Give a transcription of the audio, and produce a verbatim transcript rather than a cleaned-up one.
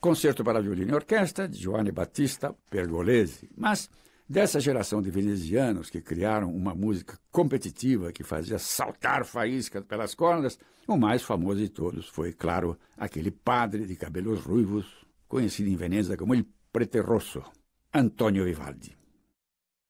Concerto para violino e orquestra, de Giovanni Battista Pergolesi. Mas dessa geração de venezianos que criaram uma música competitiva que fazia saltar faíscas pelas cordas, o mais famoso de todos foi, claro, aquele padre de cabelos ruivos, conhecido em Veneza como il Prete Rosso, Antonio Vivaldi.